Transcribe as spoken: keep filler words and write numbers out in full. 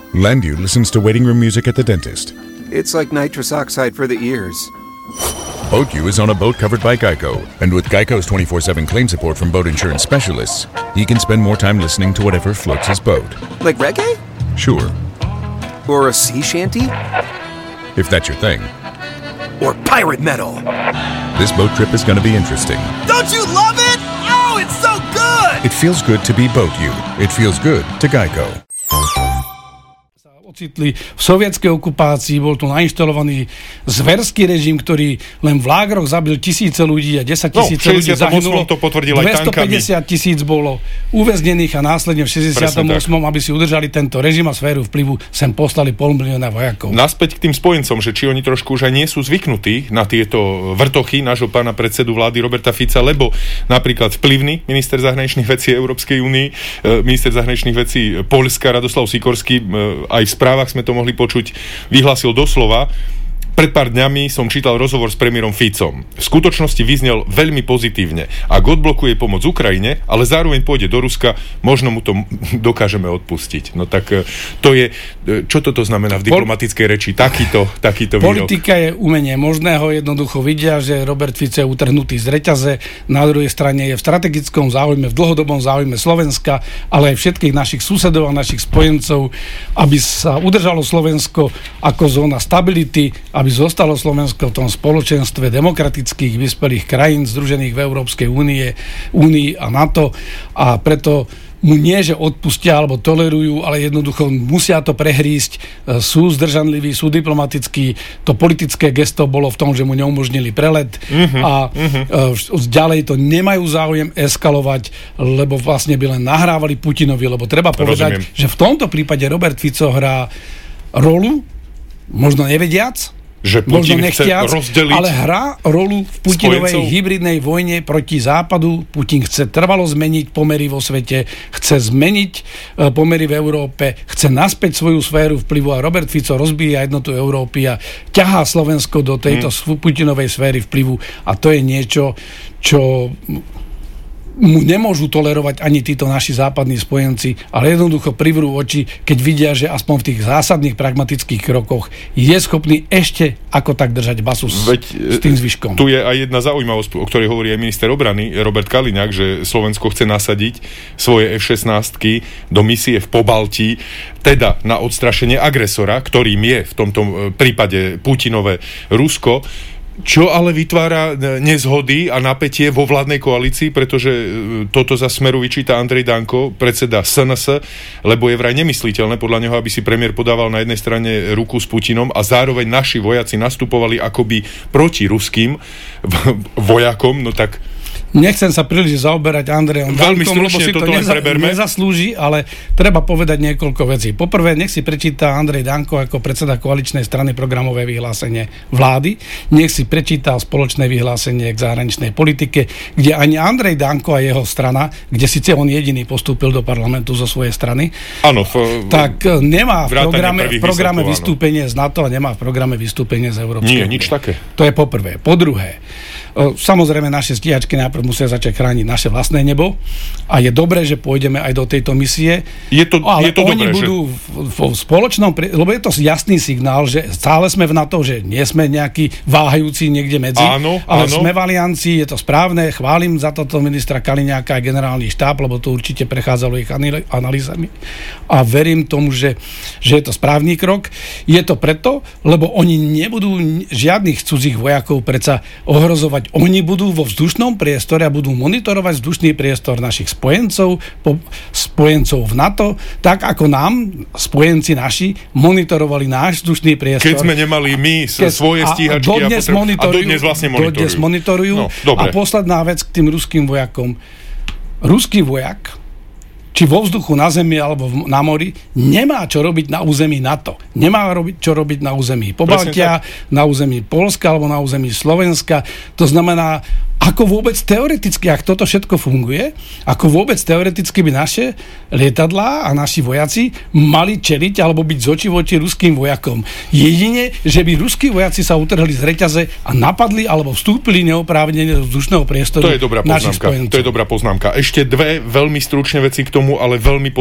Landu listens to waiting room music at the dentist. It's like nitrous oxide for the ears. BoatU is on a boat covered by Geico, and with Geico's twenty-four seven claim support from boat insurance specialists, he can spend more time listening to whatever floats his boat. Like reggae? Sure, Or a sea shanty? if that's your thing. Or pirate metal? This boat trip is going to be interesting. Don't you love it? Oh, it's so good! It feels good to be BoatU. It feels good to Geico. Ocitli v sovietskej okupácii, bol tu nainštalovaný zverský režim, ktorý len v lágroch zabil tisíce ľudí a desaťtisíce no, ľudí zahynulo. To potvrdil aj dvestopäťdesiat tisíc bolo uväznených a následne v šesťdesiatom ôsmom aby si udržali tento režim a sféru vplyvu, sem poslali pol milióna vojakov. Naspäť k tým spojencom, že či oni trošku už aj nie sú zvyknutí na tieto vrtochy nášho pána predsedu vlády Roberta Fica, lebo napríklad vplyvný minister zahraničných vecí Európskej únie, minister zahraničných vecí Poľska Radoslav Sikorský, aj v správach sme to mohli počuť, vyhlásil doslova: pred pár dňami som čítal rozhovor s premiérom Ficom. V skutočnosti vyznel veľmi pozitívne. Ak odblokuje pomoc Ukrajine, ale zároveň pôjde do Ruska, možno mu to dokážeme odpustiť. No tak to je, čo toto znamená v diplomatickej reči? Takýto, takýto výrok. Politika je umenie možného, jednoducho vidia, že Robert Fico je utrhnutý z reťaze, na druhej strane je v strategickom záujme, v dlhodobom záujme Slovenska, ale aj všetkých našich susedov a našich spojencov, aby sa udržalo Slovensko ako zóna stability, aby zostalo Slovensko v tom spoločenstve demokratických vyspelých krajín združených v Európskej únie, únii a NATO, a preto mu nie, že odpustia alebo tolerujú, ale jednoducho musia to prehrísť. Sú zdržanliví, sú diplomatickí. To politické gesto bolo v tom, že mu neumožnili prelet uh-huh, a uh-huh. ďalej to nemajú záujem eskalovať, lebo vlastne by len nahrávali Putinovi, lebo treba povedať, Rozumiem. že v tomto prípade Robert Fico hrá rolu, možno nevediac, že Putin chce rozdeliť, ale hrá rolu v Putinovej spojencov? hybridnej vojne proti Západu. Putin chce trvalo zmeniť pomery vo svete, chce zmeniť pomery v Európe, chce naspäť svoju sféru vplyvu a Robert Fico rozbíja jednotu Európy a ťahá Slovensko do tejto hmm. Putinovej sféry vplyvu, a to je niečo, čo mu nemôžu tolerovať ani títo naši západní spojenci, ale jednoducho privrú oči, keď vidia, že aspoň v tých zásadných pragmatických krokoch je schopný ešte ako tak držať basu s, Veď, s tým zvyškom. Tu je aj jedna zaujímavosť, o ktorej hovorí aj minister obrany Robert Kaliňák, že Slovensko chce nasadiť svoje ef šestnásť do misie v Pobaltí, teda na odstrašenie agresora, ktorým je v tomto prípade Putinové Rusko, čo ale vytvára nezhody a napätie vo vládnej koalícii, pretože toto za Smeru vyčíta Andrej Danko, predseda es en es, lebo je vraj nemysliteľné podľa neho, aby si premiér podával na jednej strane ruku s Putinom a zároveň naši vojaci nastupovali akoby proti ruským vojakom, no tak Nechcem sa príliš zaoberať Andrejom Dankom, lebo si to neza, nezaslúži, ale treba povedať niekoľko vecí. Poprvé, nech si prečíta Andrej Danko ako predseda koaličnej strany programové vyhlásenie vlády, nech si prečíta spoločné vyhlásenie k zahraničnej politike, kde ani Andrej Danko a jeho strana, kde síce on jediný postúpil do parlamentu zo svojej strany, áno, v, tak nemá v programe, v programe vystúpenie z NATO a nemá v programe vystúpenie z Európskej únie. Nie, nič také. To je poprvé. Po druhé, samozrejme naše stíhačky najprv musia začať chrániť naše vlastné nebo a je dobré, že pôjdeme aj do tejto misie. Je to, ale je to oni dobré, budú že... v, v spoločnom, lebo je to jasný signál, že stále sme v NATO, že nie sme nejakí váhajúci niekde medzi, áno, ale áno. sme v aliancii, je to správne, chválim za toto ministra Kaliňáka a generálny štáb, lebo to určite prechádzalo ich analýzami a verím tomu, že, že je to správny krok. Je to preto, lebo oni nebudú žiadnych cudzích vojakov predsa ohrozovať. Oni budú vo vzdušnom priestore a budú monitorovať vzdušný priestor našich spojencov, po, spojencov v NATO, tak ako nám, spojenci naši, monitorovali náš vzdušný priestor. Keď sme nemali my Keď, svoje stíhačky a, dodnes a, monitorujú, a dodnes vlastne monitorujú. Dodnes monitorujú. No, a posledná vec k tým ruským vojakom. Ruský vojak, či vo vzduchu, na zemi alebo na mori, nemá čo robiť na území NATO. Nemá robiť, čo robiť na území Pobaltia, na území Poľska alebo na území Slovenska. To znamená, ako vôbec teoreticky, ak toto všetko funguje, ako vôbec teoreticky by naše lietadlá a naši vojaci mali čeliť alebo byť z očí v oči ruským vojakom. Jedine, že by ruskí vojaci sa utrhli z reťaze a napadli alebo vstúpili neoprávnene do vzdušného priestoru. To je dobrá poznámka. To je dobrá poznámka. Ešte dve veľmi stručné veci k tomu, ale veľmi